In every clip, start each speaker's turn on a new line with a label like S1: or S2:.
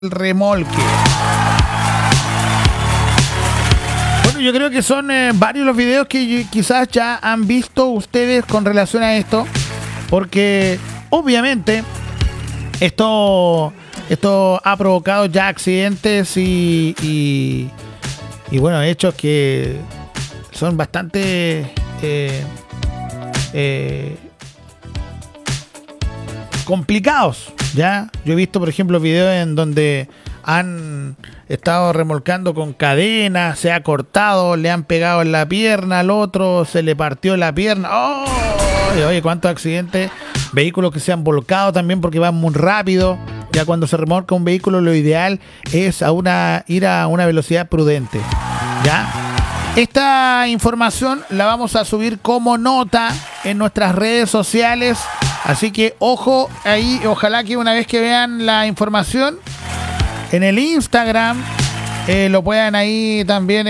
S1: remolque. Bueno, yo creo que son varios los videos que quizás ya han visto ustedes con relación a esto, porque obviamente esto ha provocado ya accidentes y bueno, hechos que son bastante complicados, ¿ya? Yo he visto, por ejemplo, videos en donde han estado remolcando con cadenas, se ha cortado, le han pegado en la pierna al otro, se le partió la pierna. ¡Oh! Oye, cuántos accidentes, vehículos que se han volcado también porque van muy rápido. Ya cuando se remolca un vehículo, lo ideal es ir a una velocidad prudente, ¿ya? Esta información la vamos a subir como nota en nuestras redes sociales. Así que ojo ahí, ojalá que una vez que vean la información en el Instagram lo puedan ahí también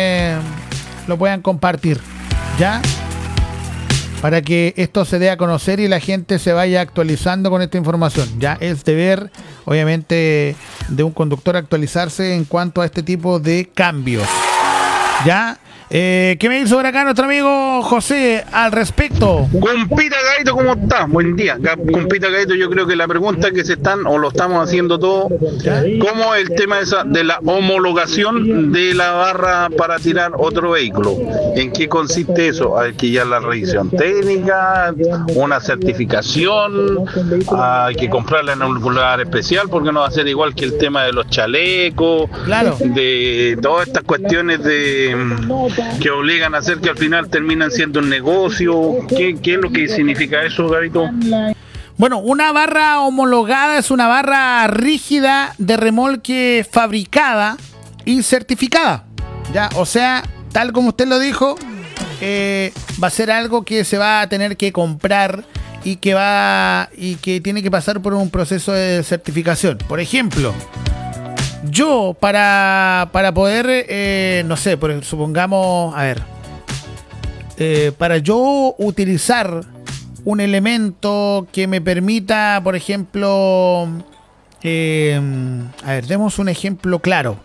S1: lo puedan compartir, ¿ya? Para que esto se dé a conocer y la gente se vaya actualizando con esta información. Ya es deber, obviamente, de un conductor actualizarse en cuanto a este tipo de cambios, ¿ya? ¿Qué me dice por acá nuestro amigo José al respecto?
S2: Compita Gaito, ¿cómo estás? Buen día. Compita Gaito, yo creo que la pregunta que se están, o lo estamos haciendo todos, ¿cómo es el tema de la homologación de la barra para tirar otro vehículo? ¿En qué consiste eso? Hay que ya la revisión técnica, una certificación, hay que comprarla en un lugar especial porque no va a ser igual que el tema de los chalecos,
S1: claro,
S2: de todas estas cuestiones que obligan a hacer que al final terminan siendo un negocio. ¿Qué es lo que significa eso, Gabito?
S1: Bueno, una barra homologada es una barra rígida de remolque fabricada y certificada, ¿ya? O sea, tal como usted lo dijo, va a ser algo que se va a tener que comprar y que tiene que pasar por un proceso de certificación. Por ejemplo, yo para poder, no sé, supongamos, a ver, para yo utilizar un elemento que me permita, por ejemplo, a ver, demos un ejemplo claro.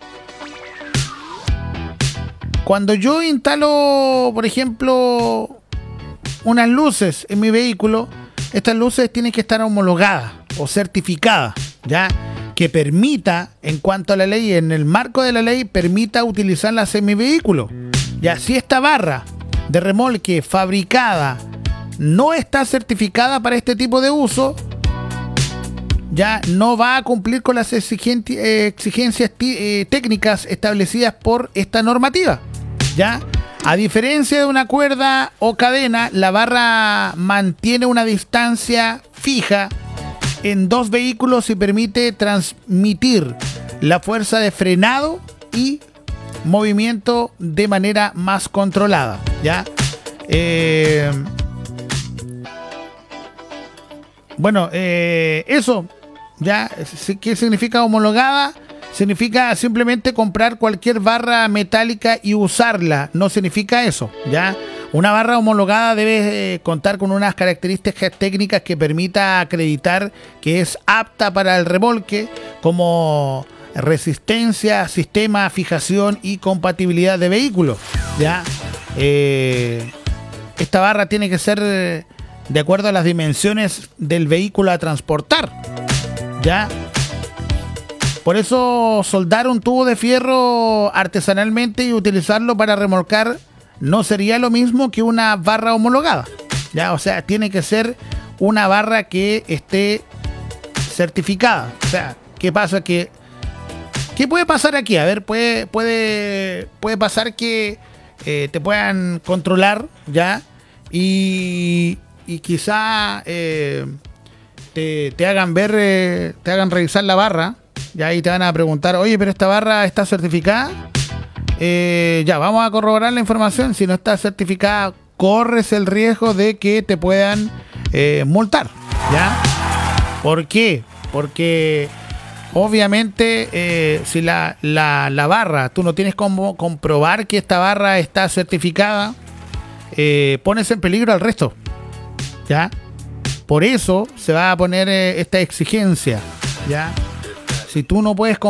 S1: Cuando yo instalo, por ejemplo, unas luces en mi vehículo, estas luces tienen que estar homologadas o certificadas, ¿ya? Que permita, en cuanto a la ley, en el marco de la ley, permita utilizarlas en mi vehículo. Ya, si esta barra de remolque fabricada no está certificada para este tipo de uso, ya no va a cumplir con las exigencias técnicas establecidas por esta normativa, ¿ya? A diferencia de una cuerda o cadena, la barra mantiene una distancia fija en dos vehículos y permite transmitir la fuerza de frenado y movimiento de manera más controlada, ¿ya? Bueno, eso, ¿ya? ¿Qué significa homologada? Significa simplemente comprar cualquier barra metálica y usarla. No significa eso, ¿ya? Una barra homologada debe contar con unas características técnicas que permita acreditar que es apta para el remolque, como resistencia, sistema, fijación y compatibilidad de vehículo, ¿ya? Esta barra tiene que ser de acuerdo a las dimensiones del vehículo a transportar, ¿ya? Por eso soldar un tubo de fierro artesanalmente y utilizarlo para remolcar no sería lo mismo que una barra homologada, ¿ya? O sea, tiene que ser una barra que esté certificada. O sea, ¿qué pasa? ¿Qué puede pasar aquí? A ver, puede pasar que te puedan controlar, ¿ya? Y quizá te hagan ver, te hagan revisar la barra, ¿ya? Y te van a preguntar, oye, pero esta barra está certificada. Ya, vamos a corroborar la información. Si no está certificada, corres el riesgo de que te puedan multar, ¿ya? ¿Por qué? Porque obviamente si la barra, tú no tienes cómo comprobar que esta barra está certificada, pones en peligro al resto, ¿ya? Por eso se va a poner esta exigencia, ¿ya? Si tú no puedes